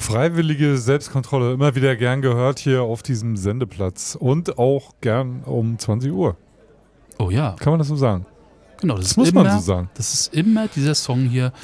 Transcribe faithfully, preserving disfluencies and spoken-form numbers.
Freiwillige Selbstkontrolle, immer wieder gern gehört hier auf diesem Sendeplatz und auch gern um zwanzig Uhr. Oh ja. Kann man das so sagen? Genau, das, Das ist muss immer, man so sagen. Das ist immer dieser Song hier.